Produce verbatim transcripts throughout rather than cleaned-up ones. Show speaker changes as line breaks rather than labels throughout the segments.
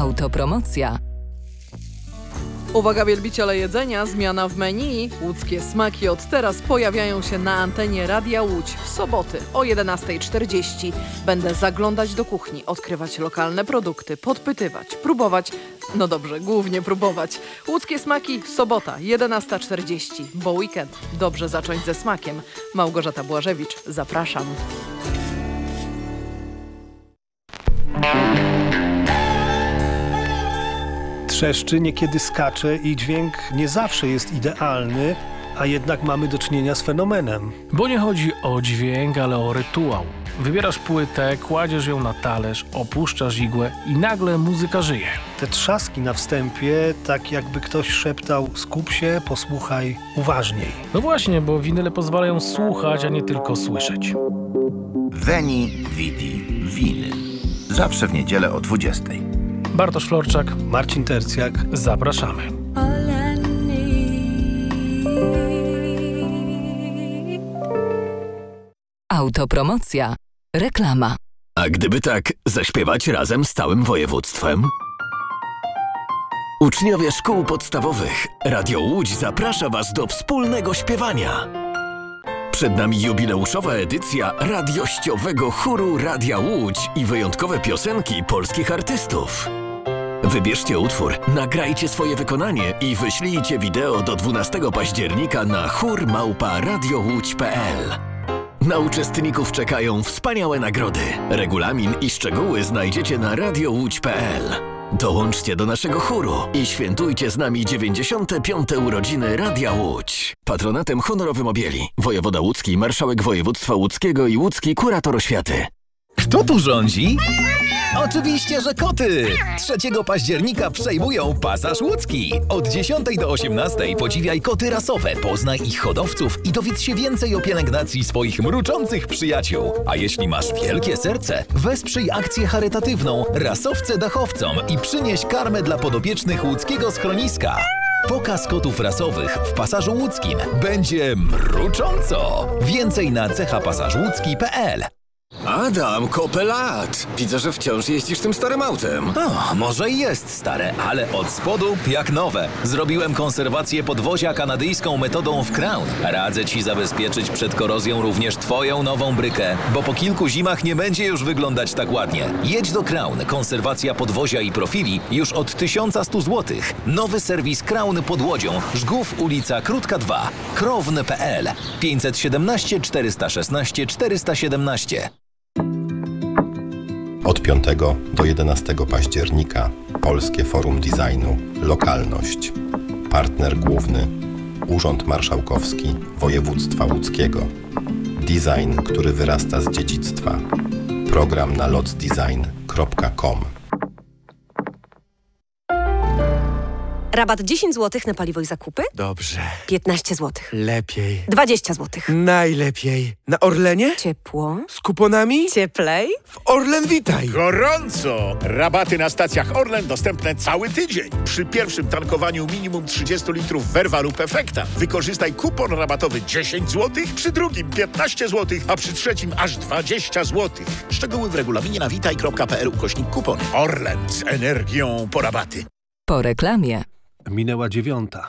Autopromocja.
Uwaga wielbiciele jedzenia, zmiana w menu. Łódzkie smaki od teraz pojawiają się na antenie Radia Łódź w soboty o jedenasta czterdzieści. Będę zaglądać do kuchni, odkrywać lokalne produkty, podpytywać, próbować. No dobrze, głównie próbować. Łódzkie smaki, sobota, jedenasta czterdzieści, bo weekend dobrze zacząć ze smakiem. Małgorzata Błażewicz, zapraszam.
Trzeszczy, niekiedy skacze i dźwięk nie zawsze jest idealny, a jednak mamy do czynienia z fenomenem.
Bo nie chodzi o dźwięk, ale o rytuał. Wybierasz płytę, kładziesz ją na talerz, opuszczasz igłę i nagle muzyka żyje.
Te trzaski na wstępie, tak jakby ktoś szeptał: skup się, posłuchaj uważniej.
No właśnie, bo winyle pozwalają słuchać, a nie tylko słyszeć.
Veni, Vidi, Winyl. Zawsze w niedzielę o dwudziestej.
Bartosz Florczak,
Marcin Tercjak.
Zapraszamy.
Autopromocja. Reklama.
A gdyby tak zaśpiewać razem z całym województwem? Uczniowie szkół podstawowych Radio Łódź zaprasza Was do wspólnego śpiewania. Przed nami jubileuszowa edycja radiościowego chóru Radia Łódź i wyjątkowe piosenki polskich artystów. Wybierzcie utwór, nagrajcie swoje wykonanie i wyślijcie wideo do dwunastego października na chór małpa radiołódź kropka p l. Na uczestników czekają wspaniałe nagrody. Regulamin i szczegóły znajdziecie na radiołódź kropka p l. Dołączcie do naszego chóru i świętujcie z nami dziewięćdziesiąte piąte urodziny Radia Łódź. Patronatem honorowym objęli wojewoda łódzki, marszałek województwa łódzkiego i łódzki kurator oświaty.
Kto tu rządzi? Oczywiście, że koty! trzeciego października przejmują Pasaż Łódzki. Od dziesiątej do osiemnastej podziwiaj koty rasowe, poznaj ich hodowców i dowiedz się więcej o pielęgnacji swoich mruczących przyjaciół. A jeśli masz wielkie serce, wesprzyj akcję charytatywną Rasowce Dachowcom i przynieś karmę dla podopiecznych łódzkiego schroniska. Pokaz kotów rasowych w Pasażu Łódzkim. Będzie mrucząco! Więcej na cecha pasaż łódzki kropka p l.
Adam, kopę lat! Widzę, że wciąż jeździsz tym starym autem.
O, może i jest stare, ale od spodu jak nowe. Zrobiłem konserwację podwozia kanadyjską metodą w Crown. Radzę Ci zabezpieczyć przed korozją również Twoją nową brykę, bo po kilku zimach nie będzie już wyglądać tak ładnie. Jedź do Crown. Konserwacja podwozia i profili już od tysiąc sto złotych. Nowy serwis Crown pod Łodzią. Żgów, ulica Krótka dwa. krowny kropka p l. pięćset siedemnaście czterysta szesnaście czterysta siedemnaście.
Od piątego do jedenastego października Polskie Forum Designu Lokalność. Partner główny Urząd Marszałkowski Województwa Łódzkiego. Design, który wyrasta z dziedzictwa. Program na lotsdesign kropka com.
Rabat dziesięć złotych na paliwo i zakupy?
Dobrze.
piętnaście złotych.
Lepiej.
dwadzieścia złotych.
Najlepiej. Na Orlenie?
Ciepło.
Z kuponami?
Cieplej.
W Orlen Witaj.
Gorąco! Rabaty na stacjach Orlen dostępne cały tydzień. Przy pierwszym tankowaniu minimum trzydzieści litrów Verva lub Efekta wykorzystaj kupon rabatowy dziesięć złotych, przy drugim piętnaście złotych, a przy trzecim aż dwadzieścia złotych. Szczegóły w regulaminie na witaj kropka p l ukośnik kupon. Orlen z energią po rabaty.
Po reklamie.
Minęła dziewiąta.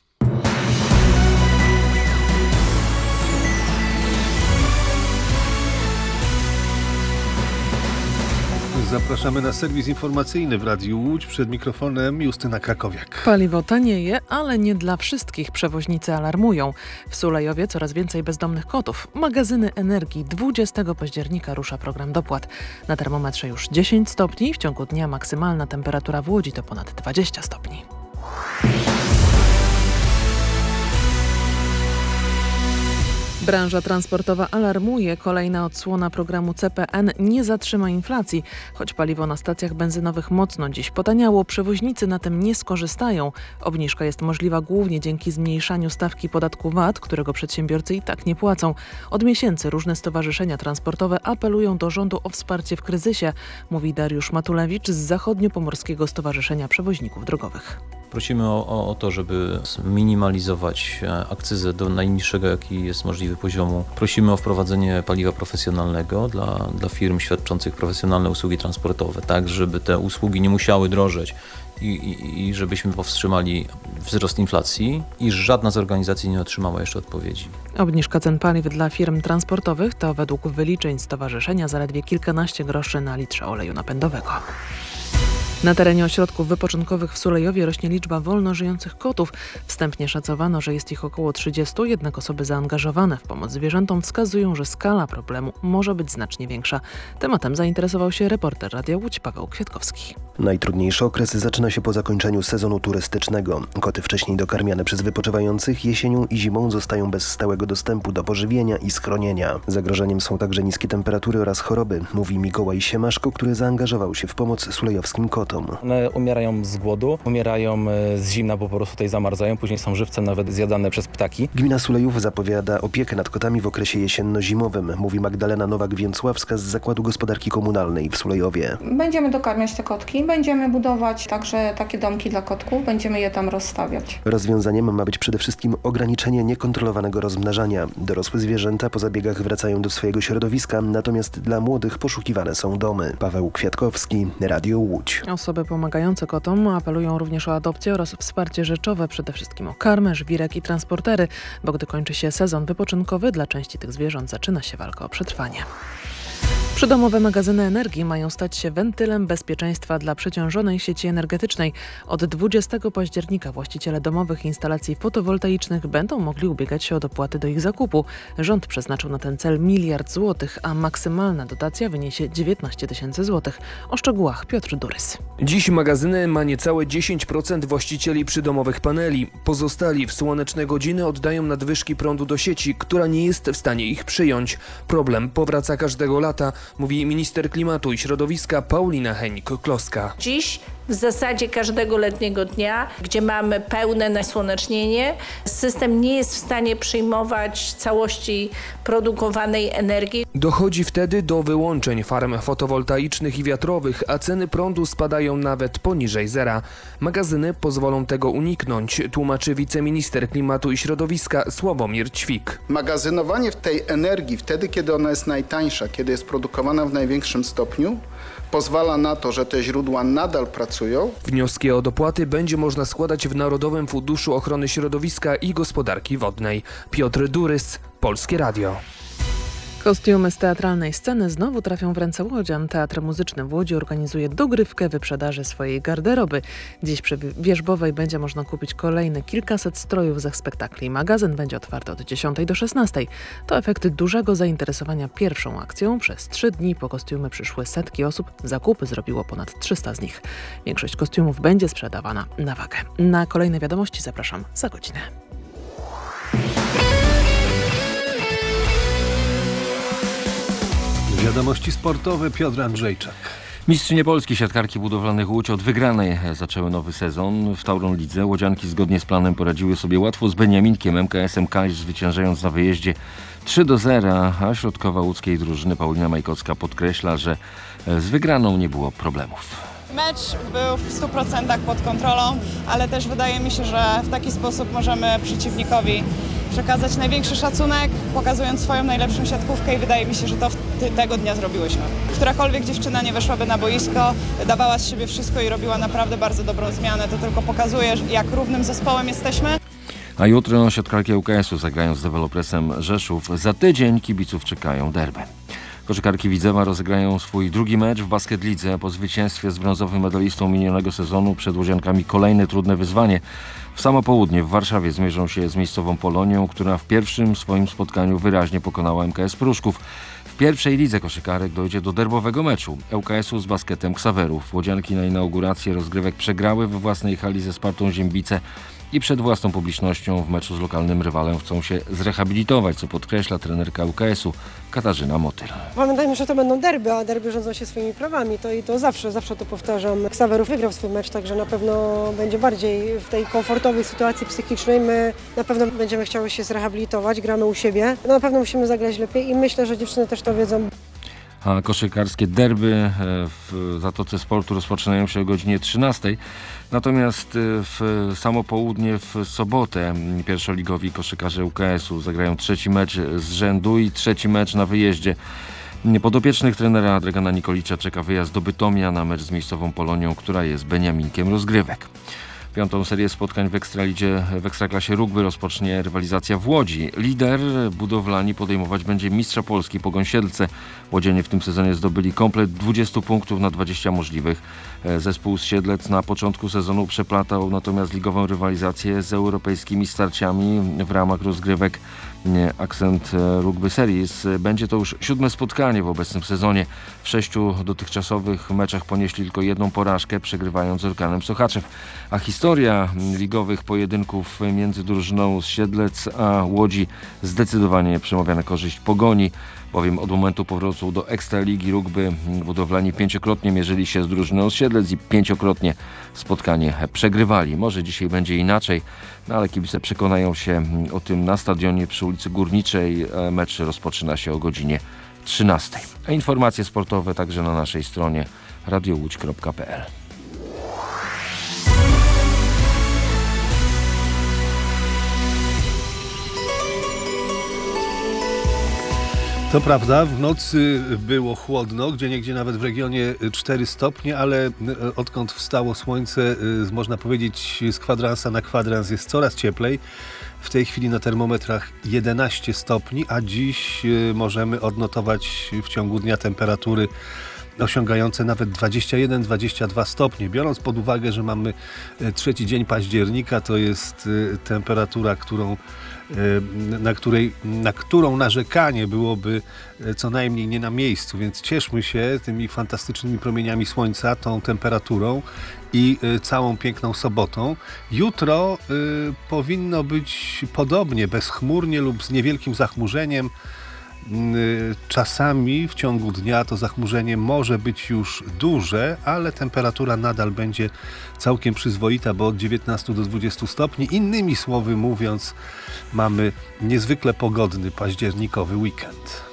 Zapraszamy na serwis informacyjny w Radiu Łódź. Przed mikrofonem Justyna Krakowiak.
Paliwo tanieje, ale nie dla wszystkich. Przewoźnicy alarmują. W Sulejowie coraz więcej bezdomnych kotów. Magazyny energii. dwudziestego października rusza program dopłat. Na termometrze już dziesięć stopni. W ciągu dnia maksymalna temperatura w Łodzi to ponad dwadzieścia stopni. Branża transportowa alarmuje. Kolejna odsłona programu C P N nie zatrzyma inflacji. Choć paliwo na stacjach benzynowych mocno dziś potaniało, przewoźnicy na tym nie skorzystają. Obniżka jest możliwa głównie dzięki zmniejszaniu stawki podatku V A T, którego przedsiębiorcy i tak nie płacą. Od miesięcy różne stowarzyszenia transportowe apelują do rządu o wsparcie w kryzysie, mówi Dariusz Matulewicz z Zachodniopomorskiego Stowarzyszenia Przewoźników Drogowych.
Prosimy o, o, o to, żeby zminimalizować akcyzę do najniższego, jaki jest możliwy poziomu. Prosimy o wprowadzenie paliwa profesjonalnego dla, dla firm świadczących profesjonalne usługi transportowe, tak żeby te usługi nie musiały drożeć i, i, i żebyśmy powstrzymali wzrost inflacji i żadna z organizacji nie otrzymała jeszcze odpowiedzi.
Obniżka cen paliw dla firm transportowych to według wyliczeń stowarzyszenia zaledwie kilkanaście groszy na litrze oleju napędowego. Na terenie ośrodków wypoczynkowych w Sulejowie rośnie liczba wolno żyjących kotów. Wstępnie szacowano, że jest ich około trzydziestu, jednak osoby zaangażowane w pomoc zwierzętom wskazują, że skala problemu może być znacznie większa. Tematem zainteresował się reporter Radia Łódź Paweł Kwiatkowski.
Najtrudniejszy okres zaczyna się po zakończeniu sezonu turystycznego. Koty wcześniej dokarmiane przez wypoczywających jesienią i zimą zostają bez stałego dostępu do pożywienia i schronienia. Zagrożeniem są także niskie temperatury oraz choroby, mówi Mikołaj Siemaszko, który zaangażował się w pomoc sulejowskim kotom.
One umierają z głodu, umierają z zimna, bo po prostu tutaj zamarzają, później są żywcem nawet zjadane przez ptaki.
Gmina Sulejów zapowiada opiekę nad kotami w okresie jesienno-zimowym, mówi Magdalena Nowak-Więcławska z Zakładu Gospodarki Komunalnej w Sulejowie.
Będziemy dokarmiać te kotki, będziemy budować także takie domki dla kotków, będziemy je tam rozstawiać.
Rozwiązaniem ma być przede wszystkim ograniczenie niekontrolowanego rozmnażania. Dorosłe zwierzęta po zabiegach wracają do swojego środowiska, natomiast dla młodych poszukiwane są domy. Paweł Kwiatkowski, Radio Łódź.
Osoby pomagające kotom apelują również o adopcję oraz wsparcie rzeczowe, przede wszystkim o karmę, żwirek i transportery, bo gdy kończy się sezon wypoczynkowy, dla części tych zwierząt zaczyna się walka o przetrwanie. Przydomowe magazyny energii mają stać się wentylem bezpieczeństwa dla przeciążonej sieci energetycznej. Od dwudziestego października właściciele domowych instalacji fotowoltaicznych będą mogli ubiegać się o dopłaty do ich zakupu. Rząd przeznaczył na ten cel miliard złotych, a maksymalna dotacja wyniesie dziewiętnaście tysięcy złotych. O szczegółach Piotr Durys.
Dziś magazyny ma niecałe dziesięć procent właścicieli przydomowych paneli. Pozostali w słoneczne godziny oddają nadwyżki prądu do sieci, która nie jest w stanie ich przyjąć. Problem powraca każdego lata, mówi minister klimatu i środowiska Paulina Henik-Kloska.
Dziś w zasadzie każdego letniego dnia, gdzie mamy pełne nasłonecznienie, system nie jest w stanie przyjmować całości produkowanej energii.
Dochodzi wtedy do wyłączeń farm fotowoltaicznych i wiatrowych, a ceny prądu spadają nawet poniżej zera. Magazyny pozwolą tego uniknąć, tłumaczy wiceminister klimatu i środowiska Sławomir Ćwik.
Magazynowanie w tej energii wtedy, kiedy ona jest najtańsza, kiedy jest produkowana w największym stopniu, pozwala na to, że te źródła nadal pracują.
Wnioski o dopłaty będzie można składać w Narodowym Funduszu Ochrony Środowiska i Gospodarki Wodnej. Piotr Durys, Polskie Radio.
Kostiumy z teatralnej sceny znowu trafią w ręce łodzian. Teatr Muzyczny w Łodzi organizuje dogrywkę wyprzedaży swojej garderoby. Dziś przy Wierzbowej będzie można kupić kolejne kilkaset strojów ze spektakli. Magazyn będzie otwarty od dziesiątej do szesnastej. To efekt dużego zainteresowania pierwszą akcją. Przez trzy dni po kostiumy przyszły setki osób. Zakupy zrobiło ponad trzysta z nich. Większość kostiumów będzie sprzedawana na wagę. Na kolejne wiadomości zapraszam za godzinę.
Wiadomości sportowe, Piotr Andrzejczak.
Mistrzynie Polski siatkarki budowlanych Łódź od wygranej zaczęły nowy sezon w Tauron Lidze. Łodzianki zgodnie z planem poradziły sobie łatwo z Beniaminkiem M K S-em Kalisz, zwyciężając na wyjeździe trzy do zera, a środkowa łódzkiej drużyny Paulina Majkowska podkreśla, że z wygraną nie było problemów.
Mecz był w stu procentach pod kontrolą, ale też wydaje mi się, że w taki sposób możemy przeciwnikowi przekazać największy szacunek, pokazując swoją najlepszą siatkówkę i wydaje mi się, że to tego dnia zrobiłyśmy. Którakolwiek dziewczyna nie weszłaby na boisko, dawała z siebie wszystko i robiła naprawdę bardzo dobrą zmianę. To tylko pokazuje, jak równym zespołem jesteśmy.
A jutro siatkarki U K S-u zagrają z Dewelopresem Rzeszów. Za tydzień kibiców czekają derby. Koszykarki Widzewa rozegrają swój drugi mecz w Basket Lidze. Po zwycięstwie z brązowym medalistą minionego sezonu przed Łodziankami kolejne trudne wyzwanie. W samo południe w Warszawie zmierzą się z miejscową Polonią, która w pierwszym swoim spotkaniu wyraźnie pokonała M K S Pruszków. W pierwszej lidze koszykarek dojdzie do derbowego meczu L K S-u z Basketem Ksawerów. Łodzianki na inaugurację rozgrywek przegrały we własnej hali ze Spartą Ziembice i przed własną publicznością w meczu z lokalnym rywalem chcą się zrehabilitować, co podkreśla trenerka U K S-u Katarzyna Motyl.
Pamiętajmy, że to będą derby, a derby rządzą się swoimi prawami. To i to zawsze, zawsze to powtarzam. Ksawerów wygrał swój mecz, także na pewno będzie bardziej w tej komfortowej sytuacji psychicznej. My na pewno będziemy chciały się zrehabilitować, gramy u siebie. No, na pewno musimy zagrać lepiej i myślę, że dziewczyny też to wiedzą.
a koszykarskie derby w Zatoce Sportu rozpoczynają się o godzinie trzynastej. Natomiast w samo południe w sobotę pierwszoligowi koszykarze U K S-u zagrają trzeci mecz z rzędu i trzeci mecz na wyjeździe. Podopiecznych trenera Dragana Nikolicza czeka wyjazd do Bytomia na mecz z miejscową Polonią, która jest beniaminkiem rozgrywek. Piątą serię spotkań w Ekstralidzie, w Ekstraklasie Rugby rozpocznie rywalizacja w Łodzi. Lider budowlani podejmować będzie mistrza Polski Pogoń Siedlce. Łodzianie w tym sezonie zdobyli komplet dwudziestu punktów na dwadzieścia możliwych. Zespół z Siedlec na początku sezonu przeplatał natomiast ligową rywalizację z europejskimi starciami w ramach rozgrywek Accent Rugby Series. Będzie to już siódme spotkanie w obecnym sezonie. W sześciu dotychczasowych meczach ponieśli tylko jedną porażkę, przegrywając z Orkanem Sochaczew. A historia ligowych pojedynków między drużyną z Siedlec a Łodzi zdecydowanie przemawia na korzyść Pogoni, bowiem od momentu powrotu do Ekstraligi Rugby budowlani pięciokrotnie mierzyli się z drużyną z Siedlec i pięciokrotnie spotkanie przegrywali. Może dzisiaj będzie inaczej, no ale kibice przekonają się o tym na stadionie przy ulicy Górniczej. Mecz rozpoczyna się o godzinie trzynastej. A informacje sportowe także na naszej stronie radio łódź kropka p l.
To prawda, w nocy było chłodno, gdzieniegdzie nawet w regionie cztery stopnie, ale odkąd wstało słońce, można powiedzieć, z kwadransa na kwadrans jest coraz cieplej. W tej chwili na termometrach jedenaście stopni, a dziś możemy odnotować w ciągu dnia temperatury osiągające nawet dwadzieścia jeden dwadzieścia dwa stopnie. Biorąc pod uwagę, że mamy trzeci dzień października, to jest temperatura, którą na, której, na którą narzekanie byłoby co najmniej nie na miejscu, więc cieszmy się tymi fantastycznymi promieniami słońca, tą temperaturą i całą piękną sobotą. Jutro y, powinno być podobnie, bezchmurnie lub z niewielkim zachmurzeniem. Czasami w ciągu dnia to zachmurzenie może być już duże, ale temperatura nadal będzie całkiem przyzwoita, bo od dziewiętnastu do dwudziestu stopni. Innymi słowy mówiąc, mamy niezwykle pogodny październikowy weekend.